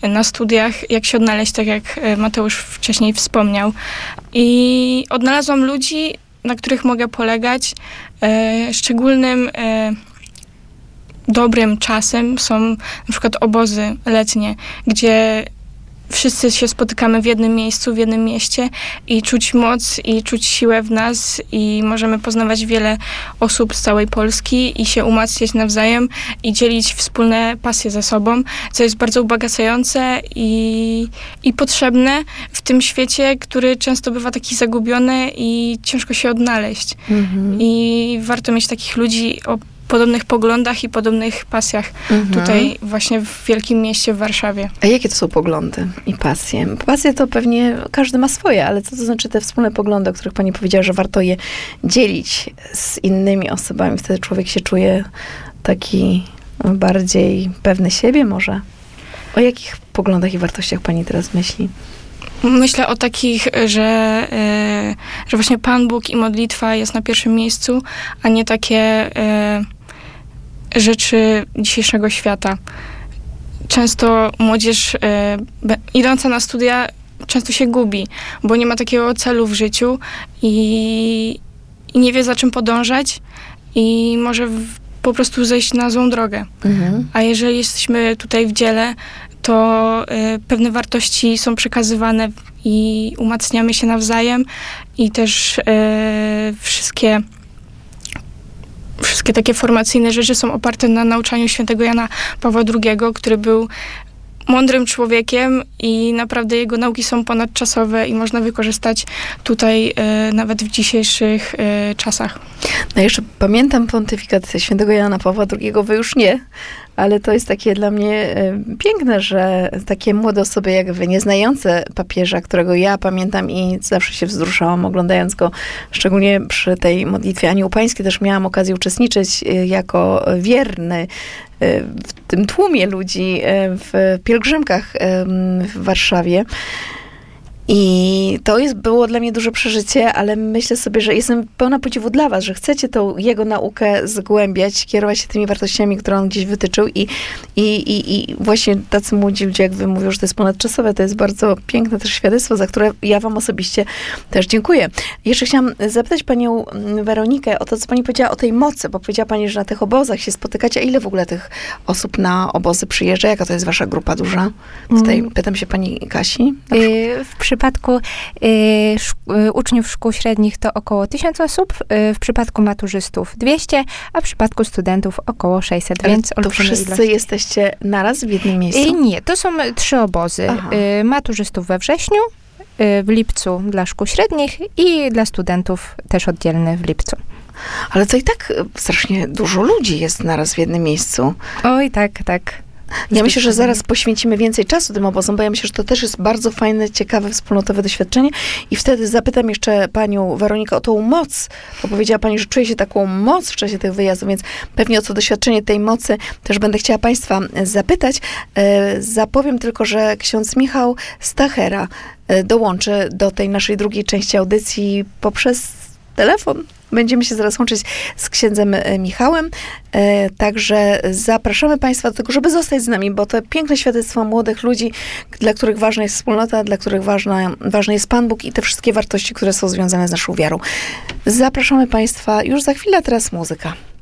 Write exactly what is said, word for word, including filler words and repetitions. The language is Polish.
na studiach, jak się odnaleźć, tak jak Mateusz wcześniej wspomniał. I odnalazłam ludzi, na których mogę polegać. Szczególnym dobrym czasem są na przykład obozy letnie, gdzie wszyscy się spotykamy w jednym miejscu, w jednym mieście i czuć moc i czuć siłę w nas i możemy poznawać wiele osób z całej Polski i się umacniać nawzajem i dzielić wspólne pasje ze sobą, co jest bardzo ubogacające i, i potrzebne w tym świecie, który często bywa taki zagubiony i ciężko się odnaleźć. Mhm. I warto mieć takich ludzi o podobnych poglądach i podobnych pasjach mhm. tutaj właśnie w wielkim mieście w Warszawie. A jakie to są poglądy i pasje? Pasje to pewnie każdy ma swoje, ale co to znaczy te wspólne poglądy, o których pani powiedziała, że warto je dzielić z innymi osobami? Wtedy człowiek się czuje taki bardziej pewny siebie może? O jakich poglądach i wartościach pani teraz myśli? Myślę o takich, że, y, że właśnie Pan Bóg i modlitwa jest na pierwszym miejscu, a nie takie y, rzeczy dzisiejszego świata. Często młodzież y, be, idąca na studia często się gubi, bo nie ma takiego celu w życiu i, i nie wie, za czym podążać i może w, po prostu zejść na złą drogę. Mhm. A jeżeli jesteśmy tutaj w dziele, to y, pewne wartości są przekazywane i umacniamy się nawzajem i też y, wszystkie wszystkie takie formacyjne rzeczy są oparte na nauczaniu świętego Jana Pawła drugiego, który był mądrym człowiekiem i naprawdę jego nauki są ponadczasowe i można wykorzystać tutaj y, nawet w dzisiejszych y, czasach. No jeszcze pamiętam pontyfikat świętego Jana Pawła drugiego, wy już nie, ale to jest takie dla mnie y, piękne, że takie młode osoby jak wy, nieznające papieża, którego ja pamiętam i zawsze się wzruszałam oglądając go, szczególnie przy tej modlitwie Anioł Pański też miałam okazję uczestniczyć y, jako wierny w tym tłumie ludzi w pielgrzymkach w Warszawie. I to jest, było dla mnie duże przeżycie, ale myślę sobie, że jestem pełna podziwu dla was, że chcecie tą jego naukę zgłębiać, kierować się tymi wartościami, które on gdzieś wytyczył i, i, i, i właśnie tacy młodzi ludzie, jak wy mówią, że to jest ponadczasowe, to jest bardzo piękne też świadectwo, za które ja wam osobiście też dziękuję. Jeszcze chciałam zapytać panią Weronikę o to, co pani powiedziała o tej mocy, bo powiedziała pani, że na tych obozach się spotykacie, a ile w ogóle tych osób na obozy przyjeżdża? Jaka to jest wasza grupa duża? Tutaj mm. pytam się pani Kasi. W przypadku y, szk- y, uczniów szkół średnich to około tysiąc osób, y, w przypadku maturzystów dwieście, a w przypadku studentów około sześćset, ale więc to wszyscy ilość. Jesteście naraz w jednym miejscu? Y, nie, to są trzy obozy. Y, maturzystów we wrześniu, y, w lipcu dla szkół średnich i dla studentów też oddzielny w lipcu. Ale to i tak strasznie dużo ludzi jest naraz w jednym miejscu. Oj, tak, tak. Ja myślę, że zaraz poświęcimy więcej czasu tym obozom, bo ja myślę, że to też jest bardzo fajne, ciekawe, wspólnotowe doświadczenie. I wtedy zapytam jeszcze panią Weronikę o tą moc, bo powiedziała pani, że czuje się taką moc w czasie tych wyjazdów, więc pewnie o co doświadczenie tej mocy też będę chciała państwa zapytać. Zapowiem tylko, że ksiądz Michał Stachera dołączy do tej naszej drugiej części audycji poprzez telefon. Będziemy się zaraz łączyć z księdzem Michałem. E, także zapraszamy państwa do tego, żeby zostać z nami, bo to piękne świadectwo młodych ludzi, dla których ważna jest wspólnota, dla których ważna, ważny jest Pan Bóg i te wszystkie wartości, które są związane z naszą wiarą. Zapraszamy państwa już za chwilę, a teraz muzyka.